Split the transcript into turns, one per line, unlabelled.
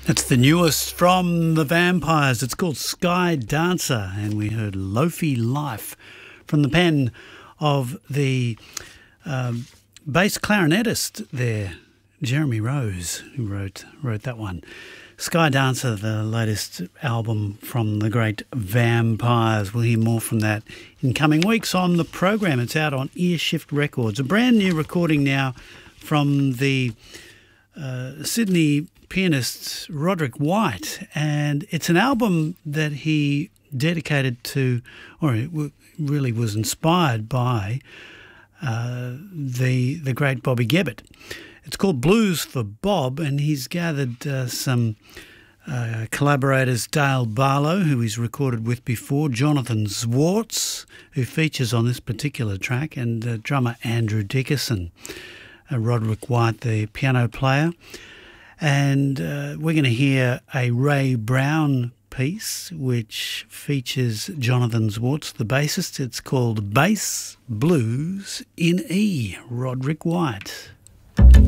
It's the newest from the Vampires. It's called Sky Dancer, and we heard Lofi Life from the pen of the bass clarinetist there, Jeremy Rose, who wrote that one. Sky Dancer, the latest album from the great Vampires. We'll hear more from that in coming weeks on the program. It's out on Earshift Records. A brand new recording now from the Sydney pianist Roderick White, and it's an album that he dedicated to, or it really was inspired by, the great Bobby Gebbert. It's called Blues for Bob, and he's gathered some collaborators, Dale Barlow, who he's recorded with before, Jonathan Zwartz, who features on this particular track, and drummer Andrew Dickerson. Roderick White, the piano player. And we're going to hear a Ray Brown piece which features Jonathan Zwartz, the bassist. It's called Bass Blues in E, Roderick White.